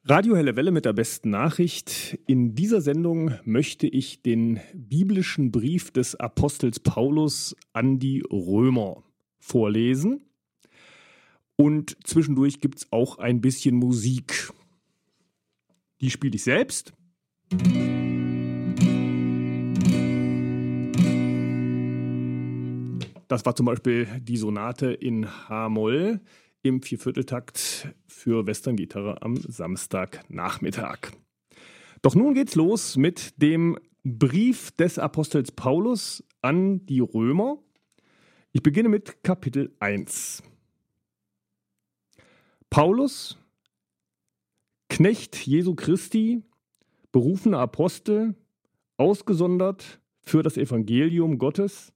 Radio Helle Welle mit der besten Nachricht. In dieser Sendung möchte ich den biblischen Brief des Apostels Paulus an die Römer vorlesen. Und zwischendurch gibt es auch ein bisschen Musik. Die spiele ich selbst. Das war zum Beispiel die Sonate in H-Moll im Viervierteltakt für Western-Gitarre am Samstagnachmittag. Doch nun geht's los mit dem Brief des Apostels Paulus an die Römer. Ich beginne mit Kapitel 1. Paulus, Knecht Jesu Christi, berufener Apostel, ausgesondert für das Evangelium Gottes,